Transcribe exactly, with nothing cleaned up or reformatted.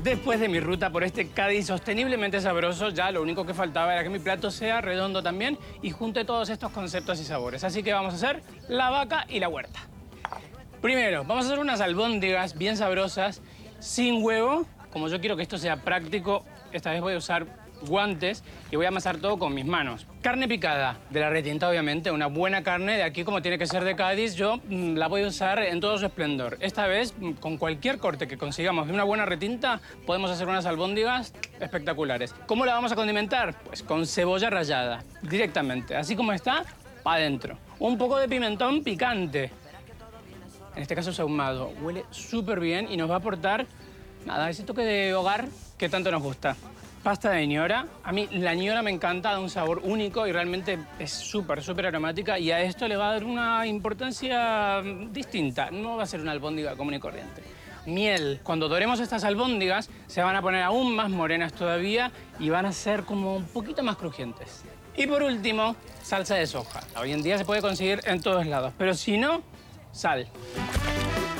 Después de mi ruta por este Cádiz sosteniblemente sabroso, ya lo único que faltaba era que mi plato sea redondo también y junte todos estos conceptos y sabores. Así que vamos a hacer la vaca y la huerta. Primero, vamos a hacer unas albóndigas bien sabrosas, sin huevo. Como yo quiero que esto sea práctico, esta vez voy a usar guantes y voy a amasar todo con mis manos. Carne picada, de la retinta obviamente, una buena carne de aquí como tiene que ser de Cádiz, yo mmm, la voy a usar en todo su esplendor. Esta vez, mmm, con cualquier corte que consigamos de una buena retinta, podemos hacer unas albóndigas espectaculares. ¿Cómo la vamos a condimentar? Pues con cebolla rallada, directamente, así como está, para adentro. Un poco de pimentón picante, en este caso es ahumado, huele súper bien y nos va a aportar, nada, ese toque de hogar que tanto nos gusta. Pasta de ñora. A mí la ñora me encanta, da un sabor único y realmente es súper, súper aromática y a esto le va a dar una importancia distinta. No va a ser una albóndiga común y corriente. Miel. Cuando doremos estas albóndigas se van a poner aún más morenas todavía y van a ser como un poquito más crujientes. Y por último, salsa de soja. Hoy en día se puede conseguir en todos lados, pero si no, sal.